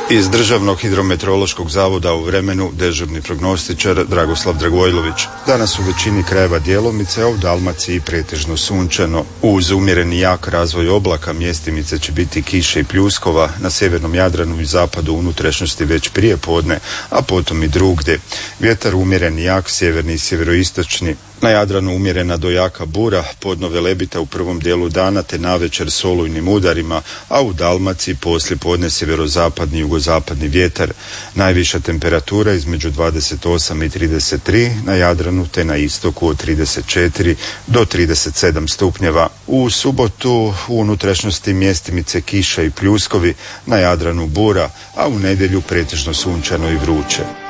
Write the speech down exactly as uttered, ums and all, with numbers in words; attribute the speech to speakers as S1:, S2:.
S1: Iz Državnog hidrometeorološkog zavoda u vremenu dežurni prognostičar Dragoslav Dragojlović. Danas u većini krajeva djelomice, a u Dalmaciji pretežno sunčano. Uz umjereni jak razvoj oblaka mjestimice će biti kiše i pljuskova, na sjevernom Jadranu i zapadu unutrašnjosti već prije podne, a potom i drugdje. Vjetar umjeren jak, sjeverni i sjeveroistočni. Na Jadranu umjerena do jaka bura, podno velebita u prvom dijelu dana te navečer s olujnim udarima, a u Dalmaciji poslije podne sjeverozapadni i jugozapadni vjetar. Najviša temperatura između dvadeset osam i trideset tri, na Jadranu te na istoku od trideset četiri do trideset sedam stupnjeva. U subotu u unutrašnjosti mjestimice kiša i pljuskovi, na Jadranu bura, a u nedjelju pretežno sunčano i vruće.